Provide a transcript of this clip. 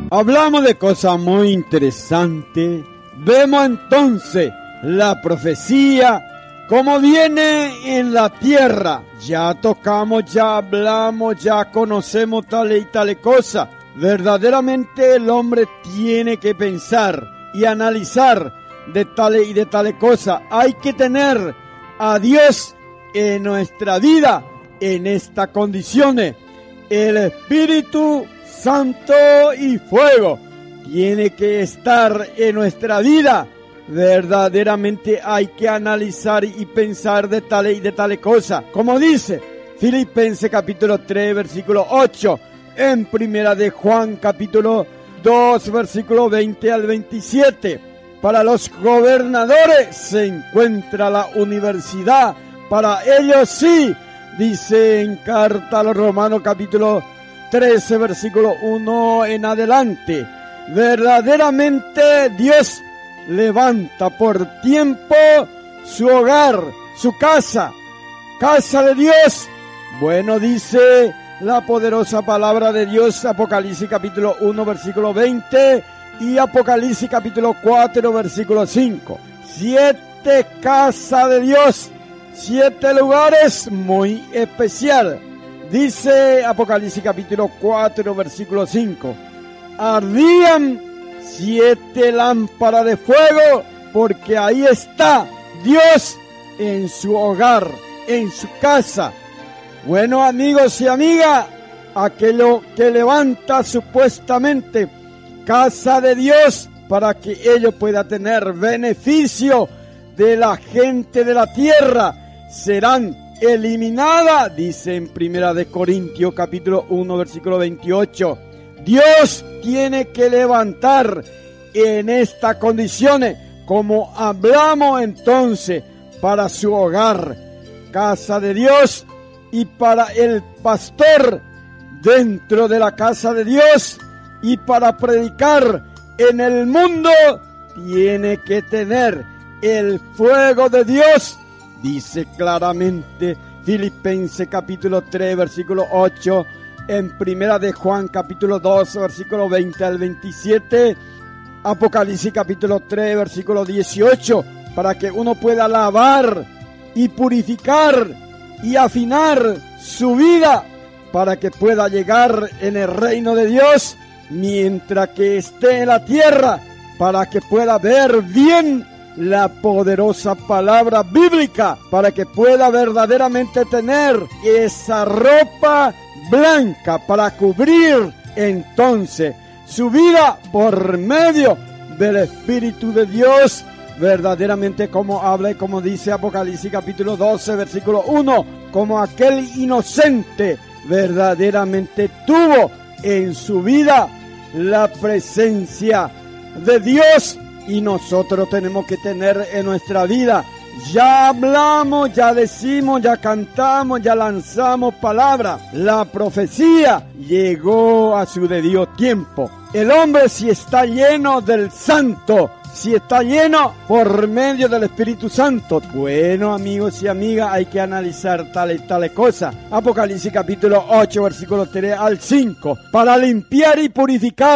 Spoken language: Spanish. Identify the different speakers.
Speaker 1: Hablamos de cosas muy interesantes. Vemos entonces la profecía como viene en la tierra. Ya tocamos, ya hablamos, ya conocemos tales y tales cosas. Verdaderamente el hombre tiene que pensar y analizar de tales y de tales cosas. Hay que tener a Dios en nuestra vida en estas condiciones. El Espíritu Santo y fuego tiene que estar en nuestra vida. Verdaderamente hay que analizar y pensar de tales y de tales cosas. Como dice Filipenses capítulo 3 versículo 8, en primera de Juan capítulo 2 versículo 20 al 27. Para los gobernadores se encuentra la universidad. Para ellos sí, dice en carta a los Romanos capítulo 13 versículo 1 en adelante. Verdaderamente Dios levanta por tiempo su hogar, su casa de Dios. Bueno, dice la poderosa palabra de Dios, Apocalipsis capítulo 1 versículo 20 y Apocalipsis capítulo 4 versículo 5. 7 casas de Dios, 7 lugares muy especial. Dice Apocalipsis capítulo 4 versículo 5. Ardían 7 lámparas de fuego, porque ahí está Dios en su hogar, en su casa. Bueno, amigos y amigas, aquello que levanta supuestamente casa de Dios para que ello pueda tener beneficio de la gente de la tierra, serán eliminadas, dice en primera de Corintios capítulo 1 versículo 28. Dios tiene que levantar en estas condiciones, como hablamos entonces, para su hogar, casa de Dios, y para el pastor dentro de la casa de Dios, y para predicar en el mundo, tiene que tener el fuego de Dios. Dice claramente Filipenses capítulo 3 versículo 8, en primera de Juan capítulo 2 versículo 20 al 27, Apocalipsis capítulo 3 versículo 18, para que uno pueda lavar y purificar y afinar su vida para que pueda llegar en el reino de Dios mientras que esté en la tierra, para que pueda ver bien la poderosa palabra bíblica, para que pueda verdaderamente tener esa ropa blanca para cubrir entonces su vida por medio del Espíritu de Dios, verdaderamente como habla y como dice Apocalipsis capítulo 12 versículo 1, como aquel inocente verdaderamente tuvo en su vida la presencia de Dios, y nosotros tenemos que tener en nuestra vida. Ya hablamos, ya decimos, ya cantamos, ya lanzamos palabras. La profecía llegó a su debido tiempo. El hombre, si está lleno del Santo, si está lleno por medio del Espíritu Santo, bueno, amigos y amigas, hay que analizar tales cosas. Apocalipsis capítulo 8 versículo 3 al 5, para limpiar y purificar